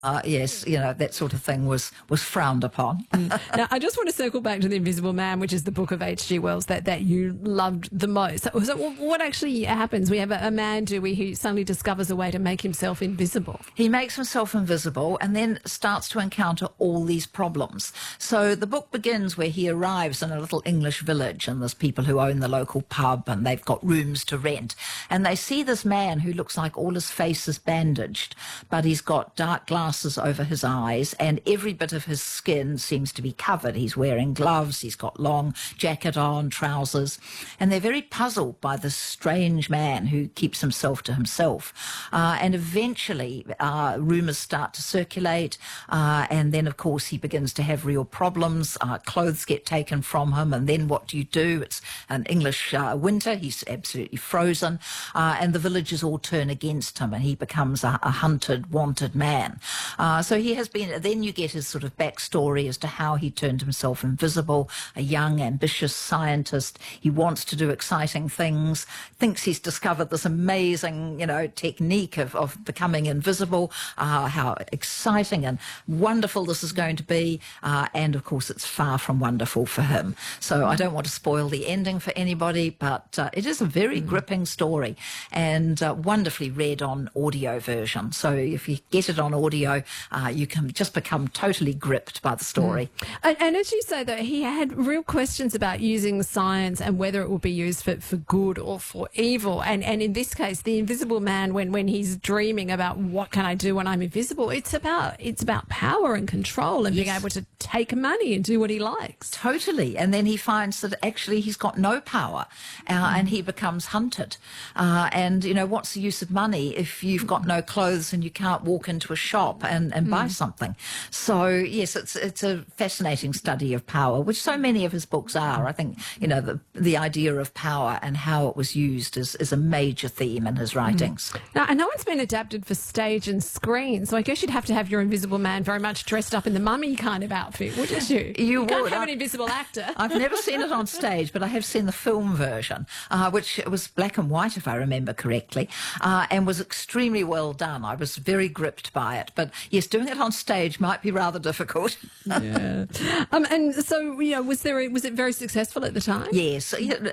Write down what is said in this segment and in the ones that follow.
Yes, that sort of thing was frowned upon. Now, I just want to circle back to The Invisible Man, which is the book of H.G. Wells that you loved the most. So what actually happens? We have a man, do we, who suddenly discovers a way to make himself invisible. He makes himself invisible and then starts to encounter all these problems. So the book begins where he arrives in a little English village, and there's people who own the local pub and they've got rooms to rent. And they see this man who looks like all his face is bandaged, but he's got dark glasses over his eyes and every bit of his skin seems to be covered. He's wearing gloves, he's got long jacket on, trousers, and they're very puzzled by this strange man who keeps himself to himself. And eventually rumours start to circulate, and then of course he begins to have real problems. Clothes get taken from him, and then what do you do? It's an English winter, he's absolutely frozen, and the villagers all turn against him and he becomes a hunted, wanted man. So he has been, then you get his sort of backstory as to how he turned himself invisible, a young, ambitious scientist. He wants to do exciting things, thinks he's discovered this amazing, technique of becoming invisible, how exciting and wonderful this is going to be. And of course, it's far from wonderful for him. So I don't want to spoil the ending for anybody, but it is a very gripping story and wonderfully read on audio version. So if you get it on audio, you can just become totally gripped by the story. And as you say, though, he had real questions about using science and whether it would be used for good or for evil. And in this case, the Invisible Man, when he's dreaming about what can I do when I'm invisible, it's about power and control and being able to take money and do what he likes. Totally. And then he finds that actually he's got no power and he becomes hunted. And, what's the use of money if you've got no clothes and you can't walk into a shop and buy something? So, yes, it's a fascinating study of power, which so many of his books are. I think, the idea of power and how it was used is a major theme in his writings. Now, I know it's been adapted for stage and screen, so I guess you'd have to have your Invisible Man very much dressed up in the Mummy kind of outfit, wouldn't you? You can't have an invisible actor. I've never seen it on stage, but I have seen the film version, which was black and white, if I remember correctly, and was extremely well done. I was very gripped by it. But yes, doing it on stage might be rather difficult. Yeah. And so, was it very successful at the time? Yes.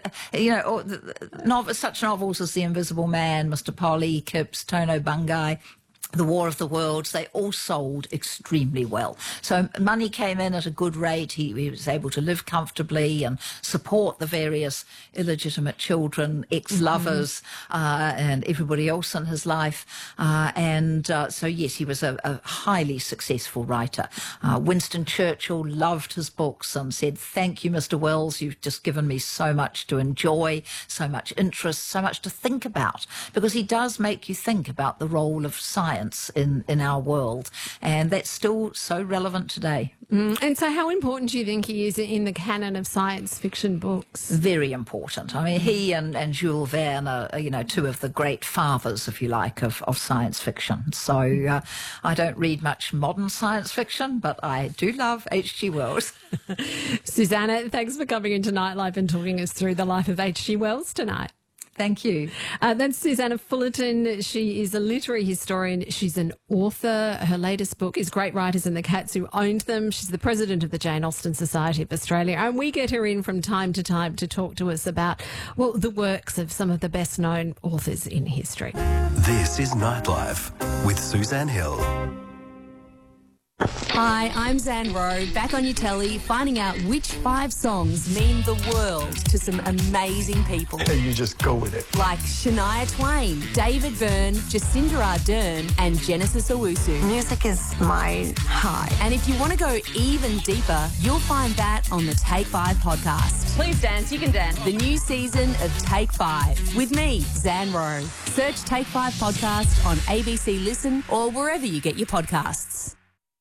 Such novels as The Invisible Man, Mr. Polly, Kipps, Tono Bungai, The War of the Worlds, they all sold extremely well. So money came in at a good rate. He was able to live comfortably and support the various illegitimate children, ex-lovers, and everybody else in his life. So, yes, he was a highly successful writer. Winston Churchill loved his books and said, "Thank you, Mr. Wells. You've just given me so much to enjoy, so much interest, so much to think about," because he does make you think about the role of science in our world, and that's still so relevant today. And so how important do you think he is in the canon of science fiction books? Very important. I mean, he and Jules Verne are, two of the great fathers, if you like, of science fiction. So I don't read much modern science fiction, but I do love H.G. Wells. Susannah, thanks for coming into Nightlife and talking us through the life of H.G. Wells tonight. Thank you. That's Susannah Fullerton. She is a literary historian. She's an author. Her latest book is Great Writers and the Cats Who Owned Them. She's the president of the Jane Austen Society of Australia. And we get her in from time to time to talk to us about, the works of some of the best-known authors in history. This is Nightlife with Suzanne Hill. Hi, I'm Zan Rowe, back on your telly, finding out which 5 songs mean the world to some amazing people. You just go with it. Like Shania Twain, David Byrne, Jacinda Ardern, and Genesis Owusu. Music is my high. And if you want to go even deeper, you'll find that on the Take 5 podcast. Please dance, you can dance. The new season of Take 5 with me, Zan Rowe. Search Take 5 podcast on ABC Listen or wherever you get your podcasts.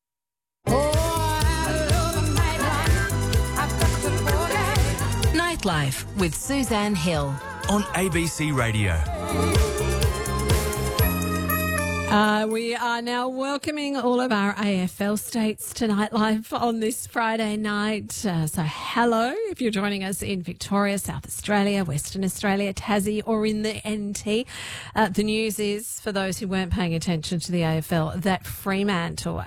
Nightlife with Suzanne Hill on ABC Radio. We are now welcoming all of our AFL states to Nightlife on this Friday night. So hello, if you're joining us in Victoria, South Australia, Western Australia, Tassie or in the NT. The news is, for those who weren't paying attention to the AFL, that Fremantle